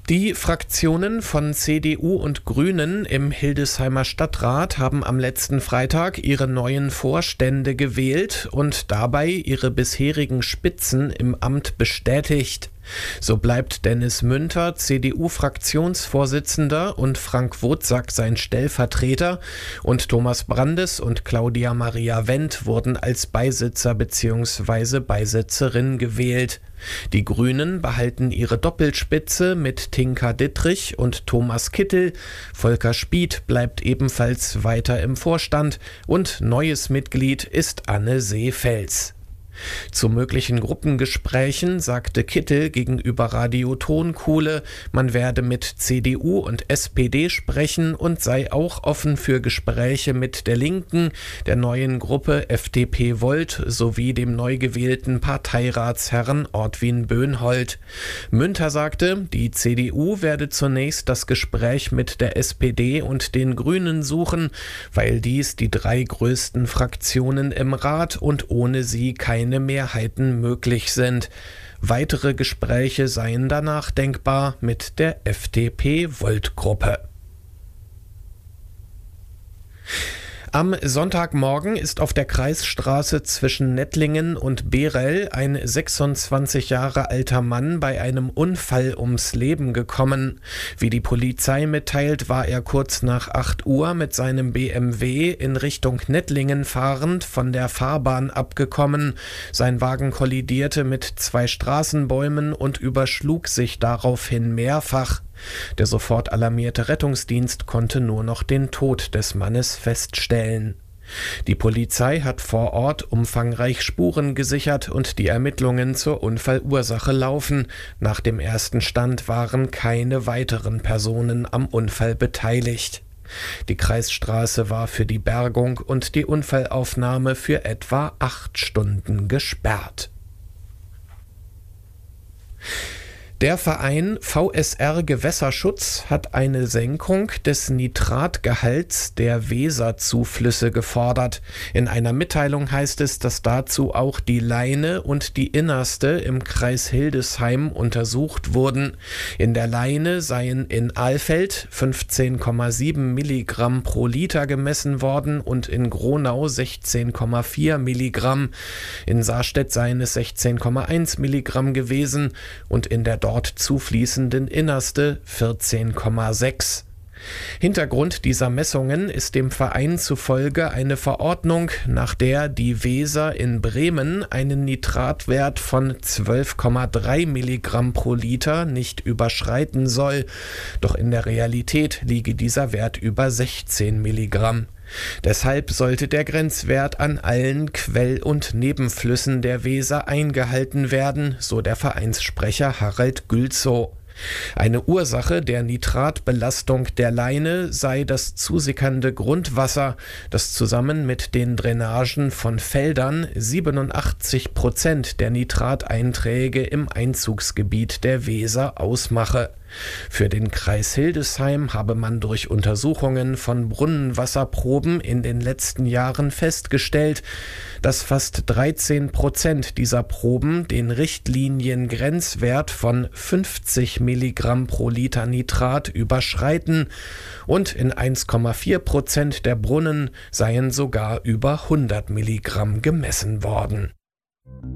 Die Fraktionen von CDU und Grünen im Hildesheimer Stadtrat haben am letzten Freitag ihre neuen Vorstände gewählt und dabei ihre bisherigen Spitzen im Amt bestätigt. So bleibt Dennis Münter CDU-Fraktionsvorsitzender und Frank Wozak sein Stellvertreter und Thomas Brandes und Claudia Maria Wendt wurden als Beisitzer bzw. Beisitzerin gewählt. Die Grünen behalten ihre Doppelspitze mit Tinka Dittrich und Thomas Kittel. Volker Spieth bleibt ebenfalls weiter im Vorstand und neues Mitglied ist Anne Seefels. Zu möglichen Gruppengesprächen sagte Kittel gegenüber Radio Tonkuhle, man werde mit CDU und SPD sprechen und sei auch offen für Gespräche mit der Linken, der neuen Gruppe FDP Volt sowie dem neu gewählten Parteiratsherrn Ortwin Böhnhold. Münter sagte, die CDU werde zunächst das Gespräch mit der SPD und den Grünen suchen, weil dies die drei größten Fraktionen im Rat und ohne sie keine Mehrheiten möglich sind. Weitere Gespräche seien danach denkbar mit der FDP-Volt-Gruppe. Am Sonntagmorgen ist auf der Kreisstraße zwischen Nettlingen und Behrell ein 26 Jahre alter Mann bei einem Unfall ums Leben gekommen. Wie die Polizei mitteilt, war er kurz nach 8 Uhr mit seinem BMW in Richtung Nettlingen fahrend von der Fahrbahn abgekommen. Sein Wagen kollidierte mit 2 Straßenbäumen und überschlug sich daraufhin mehrfach. Der sofort alarmierte Rettungsdienst konnte nur noch den Tod des Mannes feststellen. Die Polizei hat vor Ort umfangreich Spuren gesichert und die Ermittlungen zur Unfallursache laufen. Nach dem ersten Stand waren keine weiteren Personen am Unfall beteiligt. Die Kreisstraße war für die Bergung und die Unfallaufnahme für etwa 8 Stunden gesperrt. Der Verein VSR Gewässerschutz hat eine Senkung des Nitratgehalts der Weser-Zuflüsse gefordert. In einer Mitteilung heißt es, dass dazu auch die Leine und die Innerste im Kreis Hildesheim untersucht wurden. In der Leine seien in Alfeld 15,7 Milligramm pro Liter gemessen worden und in Gronau 16,4 Milligramm. In Sarstedt seien es 16,1 Milligramm gewesen und in der dort zufließenden Innerste 14,6. Hintergrund dieser Messungen ist dem Verein zufolge eine Verordnung, nach der die Weser in Bremen einen Nitratwert von 12,3 Milligramm pro Liter nicht überschreiten soll. Doch in der Realität liege dieser Wert über 16 Milligramm. Deshalb sollte der Grenzwert an allen Quell- und Nebenflüssen der Weser eingehalten werden, so der Vereinssprecher Harald Gülzow. Eine Ursache der Nitratbelastung der Leine sei das zusickernde Grundwasser, das zusammen mit den Drainagen von Feldern 87% der Nitrateinträge im Einzugsgebiet der Weser ausmache. Für den Kreis Hildesheim habe man durch Untersuchungen von Brunnenwasserproben in den letzten Jahren festgestellt, dass fast 13% dieser Proben den Richtliniengrenzwert von 50 Milligramm pro Liter Nitrat überschreiten und in 1,4% der Brunnen seien sogar über 100 Milligramm gemessen worden.